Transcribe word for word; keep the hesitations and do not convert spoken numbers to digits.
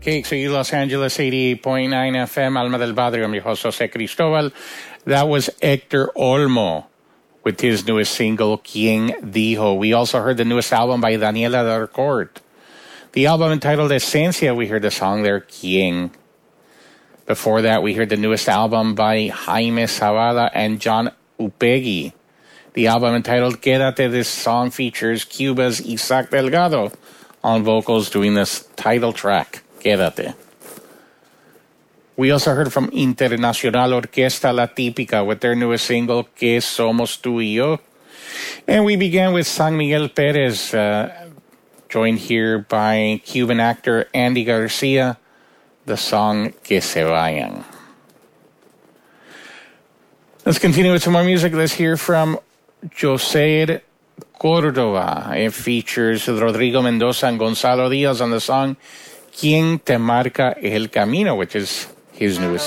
K X O U Los Angeles eighty-eight point nine F M, Alma del Barrio. I'm your host, Jose Cristobal. That was Hector Olmo with his newest single, Quien Dijo. We also heard the newest album by Daniela Darcourt. The album entitled Esencia, we heard the song there, Quien. Before that, we heard the newest album by Jaime Zavala and John Upegui. The album entitled Quédate. This song features Cuba's Isaac Delgado on vocals doing this title track, Quédate. We also heard from Internacional Orquesta La Típica with their newest single, Que Somos Tú y Yo. And we began with San Miguel Perez, uh, joined here by Cuban actor Andy Garcia, the song Que Se Vayan. Let's continue with some more music. Let's hear from José Cordova. It features Rodrigo Mendoza and Gonzalo Diaz on the song Quien Te Marca El Camino, which is his newest